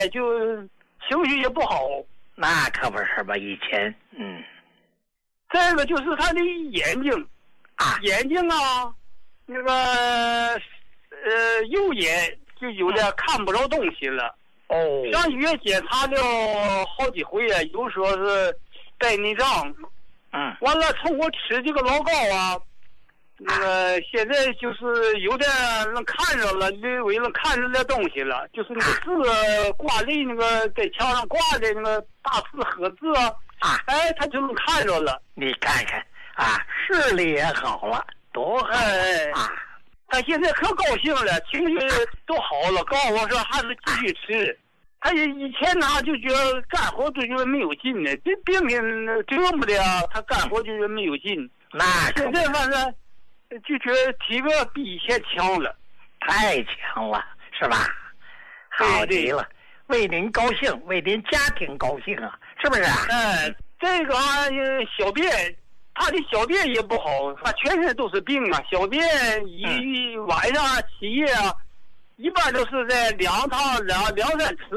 就情绪也不好。 那可不是吧？以前， 再一个就是他的眼睛，眼睛啊，那个右眼就有点看不着东西了。上医院检查了好几回啊，有说是白内障。完了，从我吃这个老膏啊，那个现在就是有点能看着了，略微能看着点东西了，就是那个字挂在那个在墙上挂的那个大字和字他就能看着了。 你看看视力也好了，多好他现在可高兴了，情绪都好了，告诉我说还是继续吃。他以前呢就觉得干活就觉得没有劲呢，这病折磨的他干活就觉得没有劲。 那现在反正就觉得体格比以前强了， 太强了，是吧？好极了，为您高兴，为您家庭高兴啊，是不是？ 这个小便，他的小便也不好，他全身都是病啊。小便一晚上起夜一般都是在两三次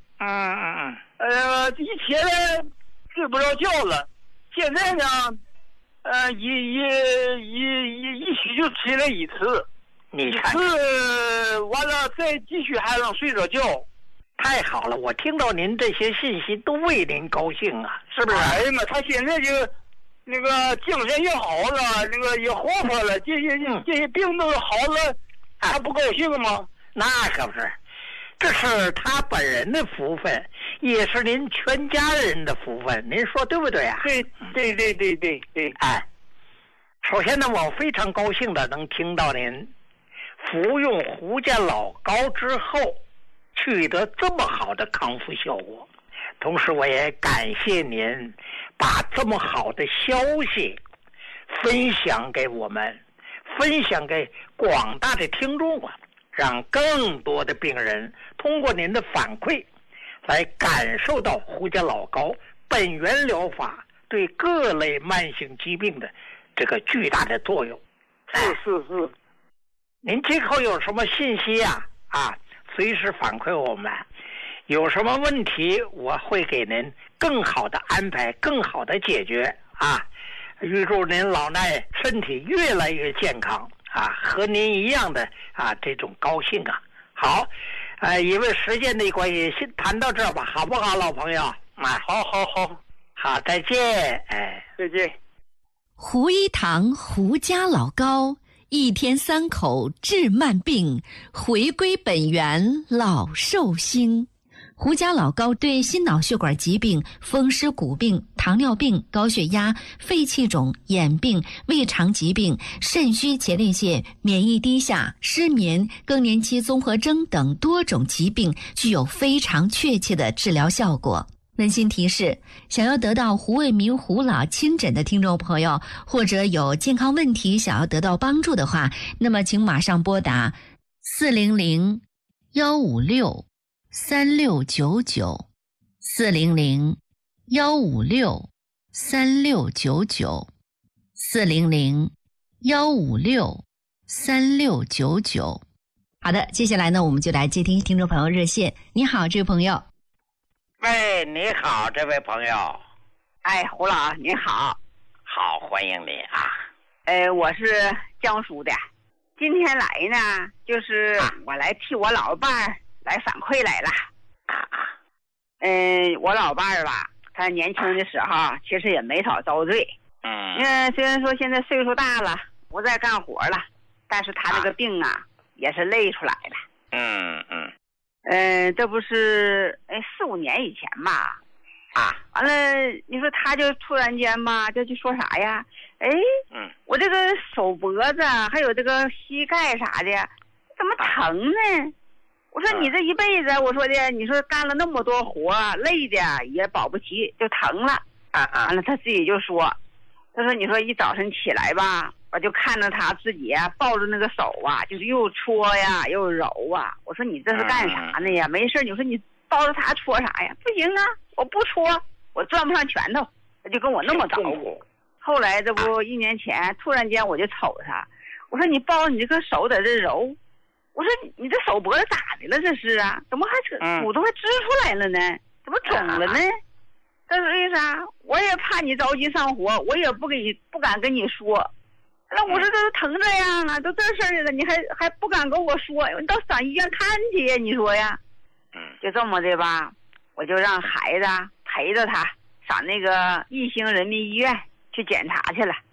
以前呢睡不着觉了，现在呢一起就起来一次， 你看， 完了再继续还能睡着觉。 太好了，我听到您这些信息都为您高兴啊，是不是？ 哎呀妈，他现在就那个精神也好了，那个也活泼了，这些病都好了，他不高兴吗？ 那可不是，这是他本人的福分，也是您全家人的福分，您说对不对啊？ 对。 首先呢，我非常高兴的能听到您服用胡家老膏之后取得这么好的康复效果，同时我也感谢您把这么好的消息分享给我们，分享给广大的听众让更多的病人通过您的反馈来感受到胡家老膏本源疗法对各类慢性疾病的这个巨大的作用。 是。 您今后有什么信息随时反馈我们，有什么问题我会给您更好的安排，更好的解决预祝您老衲身体越来越健康和您一样的这种高兴好，因为时间的关系先谈到这儿吧，好不好，老朋友好，再见。 再见。 胡一堂胡家老膏，一天3口治慢病，回归本源老寿星。胡家老膏对心脑血管疾病、风湿骨病、糖尿病、高血压、肺气肿、眼病、胃肠疾病、肾虚前列腺、免疫低下、失眠、更年期综合征等多种疾病具有非常确切的治疗效果。温馨提示，想要得到胡卫民胡老亲诊的听众朋友，或者有健康问题想要得到帮助的话，那么请马上拨打400-156-3699 400-156-3699 400-156-3699。好的，接下来呢，我们就来接听听众朋友热线。你好，这位朋友。 喂，你好，这位朋友。 胡老您好。 好，欢迎你我是江苏的，今天来呢，就是我来替我老伴儿来反馈来了。我老伴儿吧，他年轻的时候其实也没少遭罪。虽然说现在岁数大了，不再干活了，但是他这个病也是累出来了。这不是4-5年以前吧？完了，你说他就突然间吧，就说啥呀？我这个手脖子还有这个膝盖啥的，怎么疼呢？我说你这一辈子，我说的，你说干了那么多活，累的也保不齐，就疼了。完了，他自己就说，他说你说一早晨起来吧，我就看着他自己抱着那个手就是又搓呀又揉我说你这是干啥呢呀？没事，你说你抱着他搓啥呀？不行我不搓，我攥不上拳头。他就跟我那么捣鼓。后来这不1年前，突然间我就瞅他，我说你抱着你这个手在这揉， 我说你这手脖子咋的了？这是啊，怎么还骨头还支出来了呢？怎么肿了呢？他说为啥？我也怕你着急上火，我也不敢跟你说。那我说这都疼这样啊，都这事儿了，你还不敢跟我说？你到上医院看去呀？你说呀？就这么的吧，我就让孩子陪着他上那个义兴人民医院去检查去了。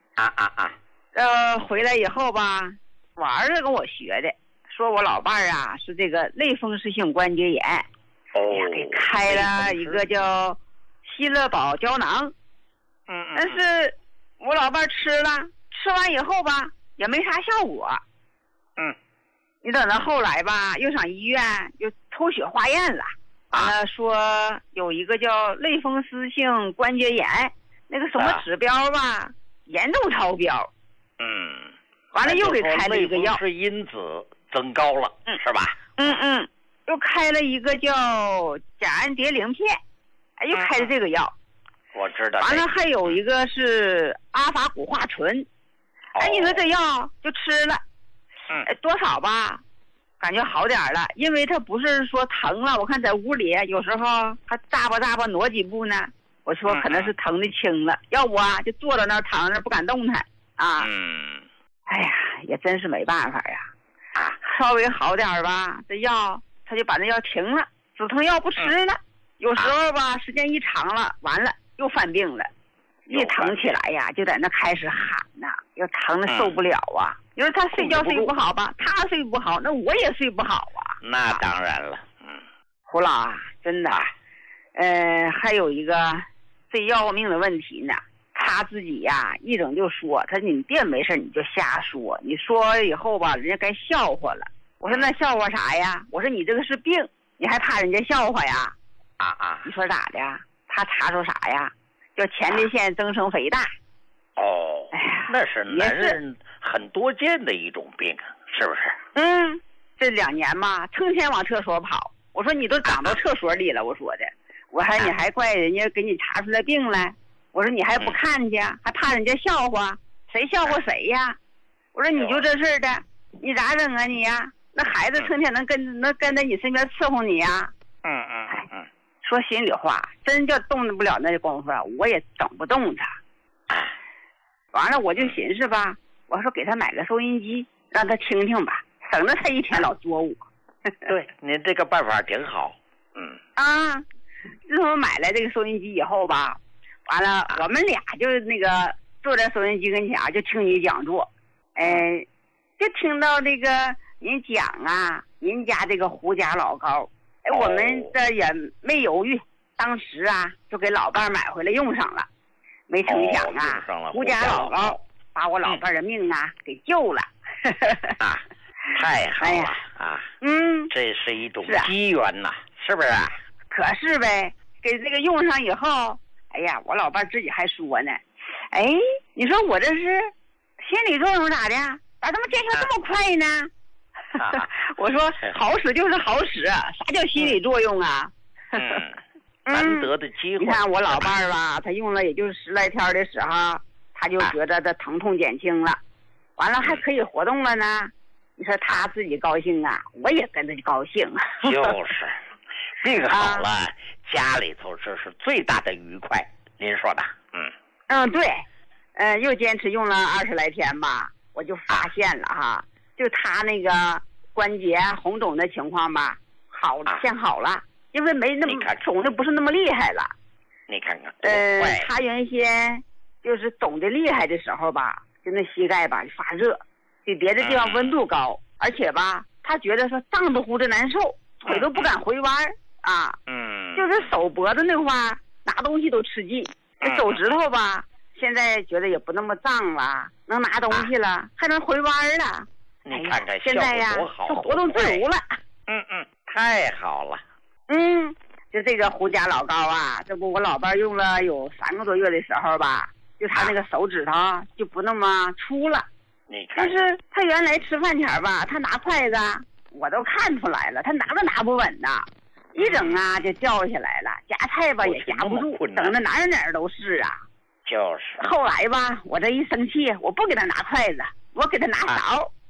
回来以后吧，我儿子跟我学的，说我老伴儿啊是这个类风湿性关节炎，给开了一个叫希乐宝胶囊。但是我老伴儿吃完以后吧，也没啥效果。你等到后来吧，又上医院又抽血化验了，完了说有一个叫类风湿性关节炎，那个什么指标吧，严重超标。完了又给开了一个药， 类风湿因子增高了，是吧？ 又开了一个叫甲氨蝶呤片，又开了这个药。 我知道。 完了还有一个是阿法古化醇，你说这药就吃了，多少吧，感觉好点了，因为他不是说疼了，我看在屋里有时候还咂巴挪几步呢。我说可能是疼的轻了，要不就坐在那儿躺着不敢动弹啊。哎呀，也真是没办法呀。稍微好点吧，这药他就把那药停了，止疼药不吃了。有时候吧，时间一长了，完了又犯病了，一疼起来呀，就在那开始喊呐，又疼的受不了啊。你说他睡觉睡不好吧，他睡不好，那我也睡不好啊。 那当然了。 胡老啊，真的，还有一个最要命的问题呢。他自己呀，一整就说，他说你别没事你就瞎说，你说以后吧，人家该笑话了。我说那笑话啥呀？我说你这个是病，你还怕人家笑话呀？你说咋的呀？他查出啥呀？叫前列腺增生肥大。哎呀， 那是男人很多见的一种病，是不是？ 这2年嘛，成天往厕所跑。我说你都长到厕所里了，我说的，我还你还怪人家给你查出来病来。我说你还不看去，还怕人家笑话，谁笑话谁呀？我说你就这事儿的，你咋整啊你呀？那孩子成天能跟在你身边伺候你呀？说心里话，真叫动不了那功夫，我也整不动他。完了我就寻思吧，我说给他买个收音机，让他听听吧，省得他一天老作我。 对，您这个办法挺好。 自从买了这个收音机以后吧，完了我们俩就那个坐在收音机跟前就听你讲座，就听到这个您讲啊，您家这个胡家老高，我们这也没犹豫，当时啊就给老伴买回来用上了，没成想啊，胡家老高把我老伴的命啊给救了。 太好了这是一种机缘呐，是不是？ 可是呗，给这个用上以后，哎呀，我老伴自己还说呢，你说我这是心理作用咋的？咋这么见效这么快呢？我说好使就是好使，啥叫心理作用啊？ 难得的机会。 你看我老伴儿吧，他用了也就是10来天的时候，他就觉得这疼痛减轻了，完了还可以活动了呢。你说他自己高兴啊，我也跟着高兴。 就是病好了，家里头这是最大的愉快，您说的。 对，又坚持用了20来天吧，我就发现了哈，就他那个关节红肿的情况吧，好了，见好了，因为没那么肿的不是那么厉害了。 你看看， 他原先就是肿的厉害的时候吧，就那膝盖吧发热，比别的地方温度高，而且吧，他觉得说胀得乎的难受，腿都不敢回弯啊。就是手脖子那块拿东西都吃劲，这手指头吧，现在觉得也不那么胀了，能拿东西了，还能回弯了。 你看看， 现在呀，就活动自如了。 太好了。 就这个胡家老高啊，这不我老伴用了有3个多月的时候吧，就他那个手指头就不那么粗了。 你看， 但是他原来吃饭前吧，他拿筷子，我都看出来了，他拿都拿不稳呐，一整啊就掉下来了，夹菜吧也夹不住，整的哪儿都是啊。 就是。 后来吧，我这一生气，我不给他拿筷子，我给他拿勺，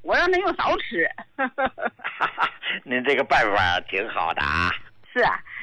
我让他用勺吃。 您这个办法挺好的啊。 是啊，